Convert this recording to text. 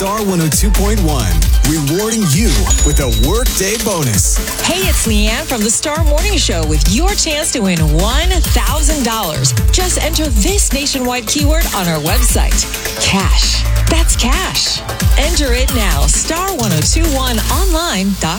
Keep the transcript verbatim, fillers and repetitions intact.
Star one oh two point one, rewarding you with a workday bonus. Hey, it's Leanne from the Star Morning Show with your chance to win one thousand dollars. Just enter this nationwide keyword on our website. Cash. That's cash. Enter it now. star ten twenty-one online dot com.